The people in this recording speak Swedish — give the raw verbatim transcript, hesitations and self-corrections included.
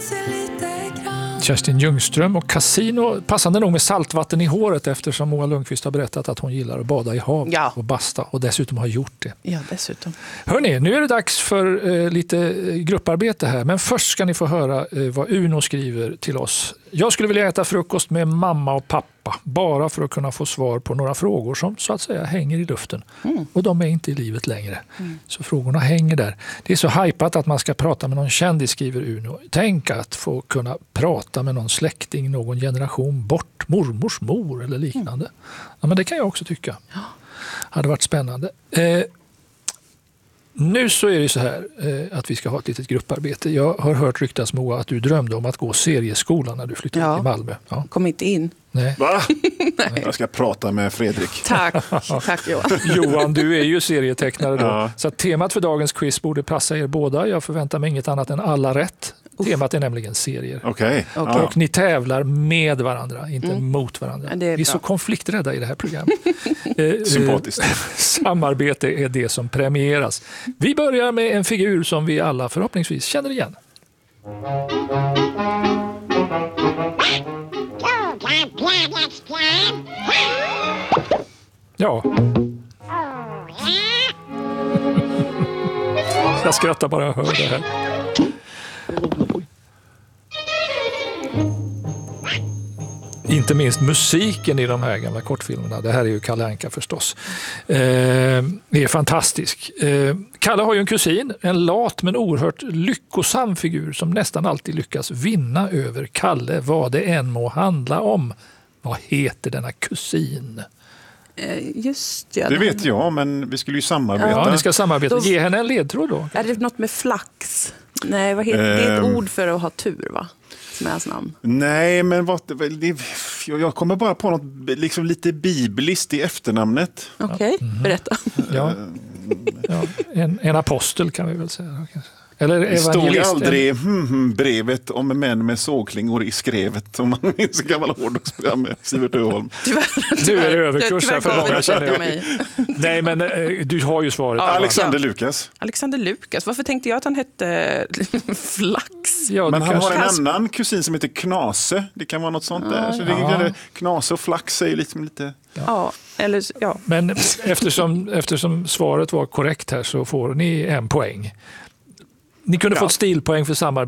Kerstin Ljungström och Casino, passande nog med saltvatten i håret eftersom Moa Lundqvist har berättat att hon gillar att bada i hav ja. och basta och dessutom har gjort det. Ja, dessutom. Hörrni, nu är det dags för eh, lite grupparbete här, men först ska ni få höra eh, vad Uno skriver till oss. Jag skulle vilja äta frukost med mamma och pappa, bara för att kunna få svar på några frågor som så att säga hänger i luften. Mm. Och de är inte i livet längre. Mm. Så frågorna hänger där. Det är så hypat att man ska prata med någon kändis, skriver Uno. Tänk att få kunna prata med någon släkting, någon generation bort, mormors mor eller liknande. Mm. Ja, men det kan jag också tycka. Ja. Hade varit spännande. Eh, Nu så är det så här eh, att vi ska ha ett litet grupparbete. Jag har hört ryktas, Moa, att du drömde om att gå serieskolan när du flyttade ja. till Malmö. Ja. Kom inte in. Nej. Va? Nej. Jag ska prata med Fredrik. Tack, Tack Johan. Johan, du är ju serietecknare då. Ja. Så att temat för dagens quiz borde passa er båda. Jag förväntar mig inget annat än alla rätt. Uff. Temat är nämligen serier. Okay. Okay. Ja. Och ni tävlar med varandra, inte mm. mot varandra. Ja, det är vi är så konflikträdda i det här programmet. eh, Sympatiskt. Samarbete är det som premieras. Vi börjar med en figur som vi alla förhoppningsvis känner igen. Ja. Jag skrattar bara jag hör det här. Inte minst musiken i de här gamla kortfilmerna. Det här är ju Kalle Anka förstås. Eh, det är fantastisk. Eh, Kalle har ju en kusin, en lat men oerhört lyckosam figur som nästan alltid lyckas vinna över Kalle, vad det än må handla om. Vad heter denna kusin? Just ja, det vet jag, men vi skulle ju samarbeta. Ja, ni ska samarbeta. Då... Ge henne en ledtråd då. Är det något med flax? Nej, vad heter... det är ett ord för att ha tur, va? Som är hans namn. Nej, men vad, det, jag kommer bara på något liksom lite bibliskt i efternamnet. Okej, okay. mm. Berätta. Ja. Ja, en, en apostel kan vi väl säga. Eller det stod aldrig hmm, hmm, brevet om män med sågklingor i skrevet, om man minns en gammal hårdrocksprogram med Sivert Öholm. Du är överkurs här för många, känner jag. Mig. Nej, men du har ju svaret. Ja, Alexander ja. Lukas. Alexander Lukas. Varför tänkte jag att han hette Flax? Ja, men han har en annan kusin som heter Knase. Det kan vara något sånt ja, där. Så det ja. det, Knase och Flax är ju liksom lite... Ja. Ja, eller, ja. Men eftersom, eftersom svaret var korrekt här så får ni en poäng. Ni kunde Bra. fått stilpoäng för samarbete.